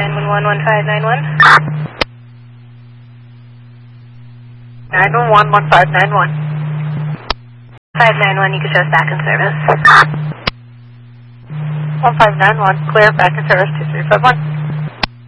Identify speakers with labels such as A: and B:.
A: 911-1591.
B: 911-1591.
A: 591, you can show us back in service.
B: 1591, clear, back in service, 2351.